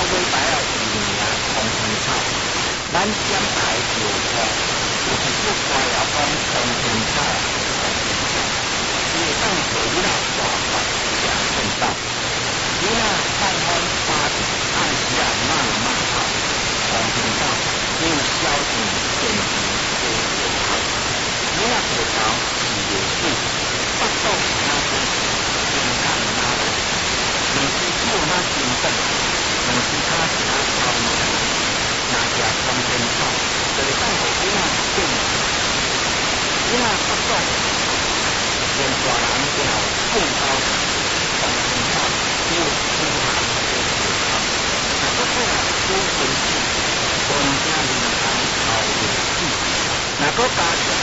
尾摆啊是啊红藤草，咱将来有空，有一句话要讲红藤草，也当给伊拉大法两顺道，伊拉看风八字按时啊慢慢好，红藤草因消停天机皆有好，伊拉头条是有数，不动那是健康那的。不是只有那行动，不是他是他操作，那只红藤草就是当互囡仔变，囡仔不懂，连大人都有更高红藤草，只有出行的时候，那个过来出回去，全家人行好日子，那个家庭